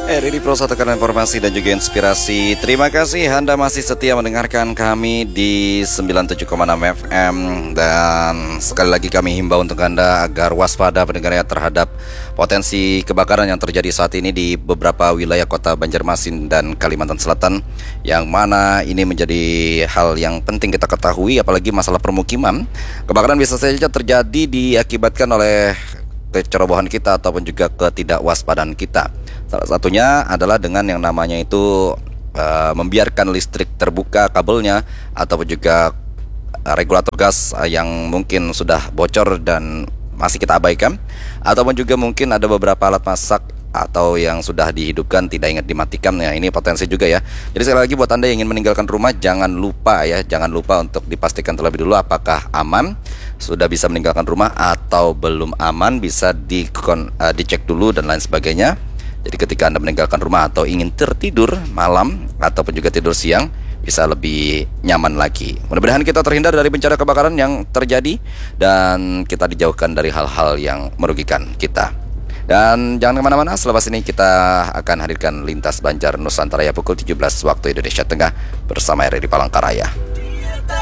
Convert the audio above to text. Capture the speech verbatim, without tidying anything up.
Eh, ini Pro satukan informasi dan juga inspirasi. Terima kasih Anda masih setia mendengarkan kami di sembilan puluh tujuh koma enam F M. Dan sekali lagi kami himbau untuk Anda agar waspada pendengarnya terhadap potensi kebakaran yang terjadi saat ini di beberapa wilayah kota Banjarmasin dan Kalimantan Selatan, yang mana ini menjadi hal yang penting kita ketahui, apalagi masalah permukiman. Kebakaran bisa saja terjadi diakibatkan oleh kecerobohan kita ataupun juga ketidakwaspadaan kita. Salah satunya adalah dengan yang namanya itu uh, membiarkan listrik terbuka kabelnya, ataupun juga uh, regulator gas uh, yang mungkin sudah bocor dan masih kita abaikan, ataupun juga mungkin ada beberapa alat masak atau yang sudah dihidupkan tidak ingat dimatikan. Ya, ini potensi juga ya. Jadi sekali lagi buat Anda yang ingin meninggalkan rumah, jangan lupa ya, jangan lupa untuk dipastikan terlebih dulu apakah aman, sudah bisa meninggalkan rumah atau belum aman, bisa di, uh, dicek dulu dan lain sebagainya. Jadi ketika Anda meninggalkan rumah atau ingin tertidur malam ataupun juga tidur siang, bisa lebih nyaman lagi. Mudah-mudahan kita terhindar dari bencana kebakaran yang terjadi dan kita dijauhkan dari hal-hal yang merugikan kita. Dan jangan kemana-mana, selepas ini kita akan hadirkan Lintas Banjar Nusantara ya pukul tujuh belas waktu Indonesia Tengah bersama R R I Palangkaraya.